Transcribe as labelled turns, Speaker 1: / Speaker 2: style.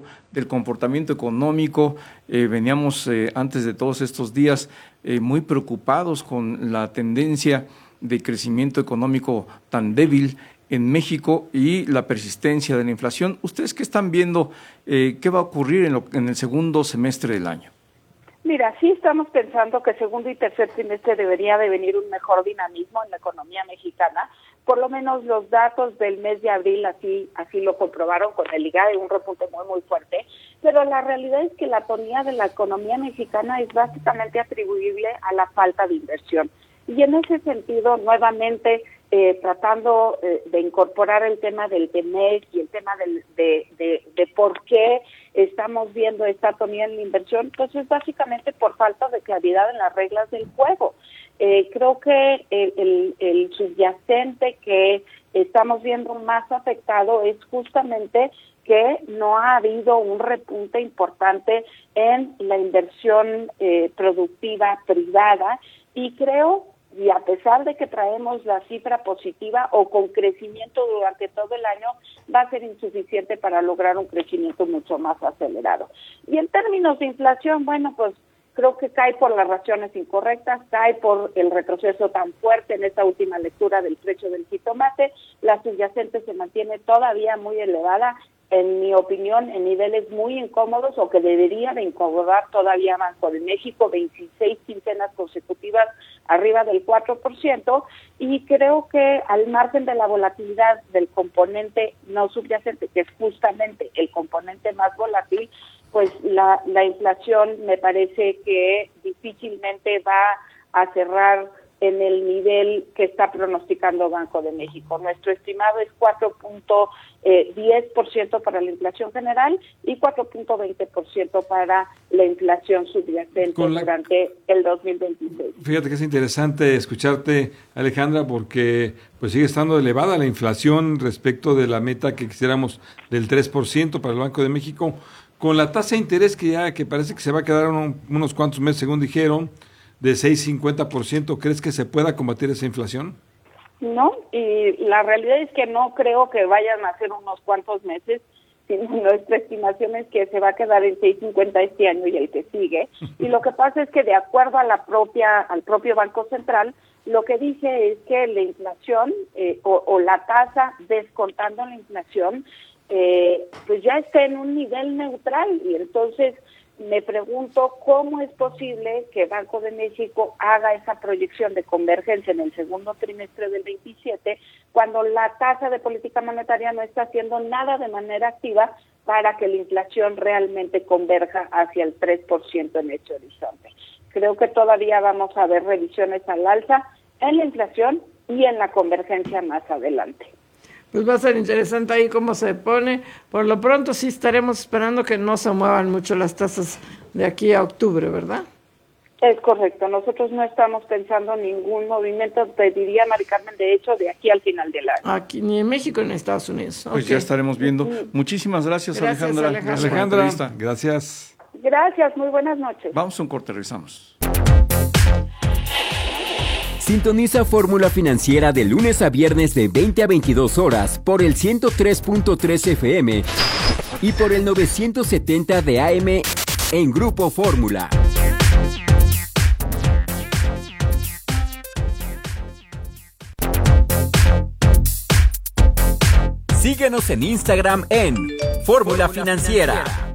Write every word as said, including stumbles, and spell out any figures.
Speaker 1: del comportamiento económico. Eh, veníamos eh, antes de todos estos días eh, muy preocupados con la tendencia de crecimiento económico tan débil en México y la persistencia de la inflación. ¿Ustedes qué están viendo? Eh, ¿Qué va a ocurrir en, lo, en el segundo semestre del año?
Speaker 2: Mira, sí estamos pensando que segundo y tercer trimestre debería de venir un mejor dinamismo en la economía mexicana. Por lo menos los datos del mes de abril así así lo comprobaron con el IGAE, un repunte muy muy fuerte. Pero la realidad es que la tonía de la economía mexicana es básicamente atribuible a la falta de inversión. Y en ese sentido, nuevamente, eh, tratando eh, de incorporar el tema del T M E C y el tema del, de, de, de por qué estamos viendo esta atonía en la inversión, pues es básicamente por falta de claridad en las reglas del juego. Eh, creo que el, el, el subyacente que estamos viendo más afectado es justamente que no ha habido un repunte importante en la inversión eh, productiva privada, y creo, y a pesar de que traemos la cifra positiva o con crecimiento durante todo el año, va a ser insuficiente para lograr un crecimiento mucho más acelerado. Y en términos de inflación, bueno, pues creo que cae por las razones incorrectas, cae por el retroceso tan fuerte en esta última lectura del precio del jitomate. La subyacente se mantiene todavía muy elevada, en mi opinión, en niveles muy incómodos, o que debería de incomodar todavía a Banco de México, veintiséis quincenas consecutivas arriba del cuatro por ciento, y creo que al margen de la volatilidad del componente no subyacente, que es justamente el componente más volátil, pues la, la inflación me parece que difícilmente va a cerrar en el nivel que está pronosticando Banco de México. Nuestro estimado es cuatro punto diez por ciento para la inflación general y cuatro punto veinte por ciento para la inflación subyacente la... durante el dos mil veintiséis.
Speaker 3: Fíjate que es interesante escucharte, Alejandra, porque pues sigue estando elevada la inflación respecto de la meta que quisiéramos del tres por ciento para el Banco de México. Con la tasa de interés que ya que parece que se va a quedar un, unos cuantos meses, según dijeron, de seis punto cincuenta por ciento, ¿crees que se pueda combatir esa inflación?
Speaker 2: No, y la realidad es que no creo que vayan a ser unos cuantos meses, sino nuestra estimación es que se va a quedar en seis punto cincuenta este año y el que sigue. Y lo que pasa es que de acuerdo a la propia al propio Banco Central, lo que dice es que la inflación eh, o, o la tasa descontando la inflación, eh, pues ya está en un nivel neutral, y entonces me pregunto cómo es posible que Banco de México haga esa proyección de convergencia en el segundo trimestre del veintisiete cuando la tasa de política monetaria no está haciendo nada de manera activa para que la inflación realmente converja hacia el tres por ciento en ese horizonte. Creo que todavía vamos a ver revisiones al alza en la inflación y en la convergencia más adelante.
Speaker 4: Pues va a ser interesante ahí cómo se pone. Por lo pronto sí estaremos esperando que no se muevan mucho las tasas de aquí a octubre, ¿verdad?
Speaker 2: Es correcto. Nosotros no estamos pensando ningún movimiento, te diría, Mari Carmen, de hecho, de aquí al final del año.
Speaker 4: Aquí, ni en México ni en Estados Unidos.
Speaker 1: Pues okay. Ya estaremos viendo. Muchísimas gracias, gracias Alejandra.
Speaker 3: Alejandra, Alejandra gracias.
Speaker 2: Gracias, muy buenas noches.
Speaker 1: Vamos a un corte, regresamos.
Speaker 5: Sintoniza Fórmula Financiera de lunes a viernes de veinte a veintidós horas por el ciento tres punto tres F M y por el novecientos setenta de A M en Grupo Fórmula. Síguenos en Instagram en Fórmula Financiera.